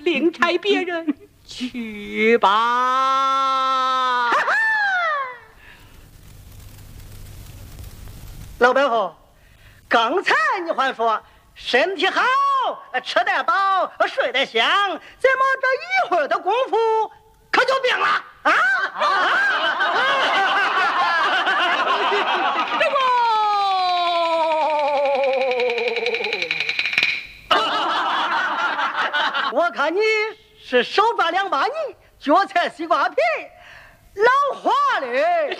另差别人去吧。 老板夫，刚才你还说身体好，吃得饱，睡得香，怎么这一会儿的功夫可就病了啊？ 这个， 我看你是手抓2把泥，脚踩西瓜皮，老花嘞。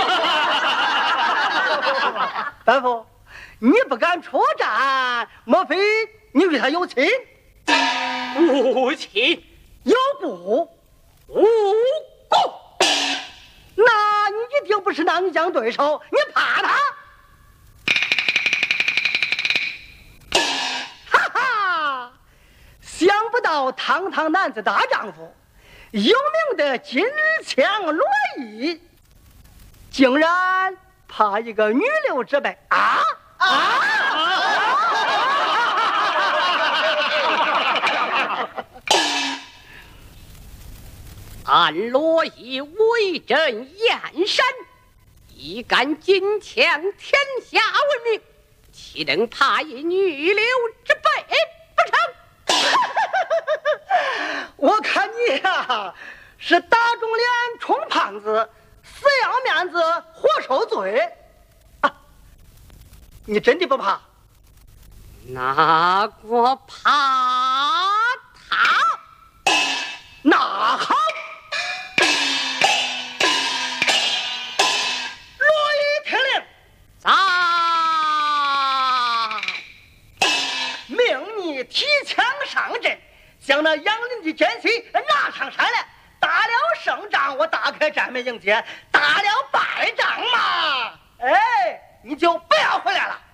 板夫，你不敢出战，莫非你与他有亲？ 无亲有故？ 无故。 那你一定不是那女将对手，你怕他？哈哈！想不到堂堂男子大丈夫，有名的金枪罗毅，竟然怕一个女流之辈啊！ 俺罗毅威震燕山，一杆金枪天下闻名，岂能怕一女流之辈不成？ 我看你呀，是打肿脸充胖子，死要面子活受罪啊！你真的不怕？ 那我怕他？ 那好，罗毅听令， 在命你提枪上阵，将那杨林的奸细拿上山来。打了胜仗，我大开战门迎接；打了败仗嘛，哎，你就不要回来了。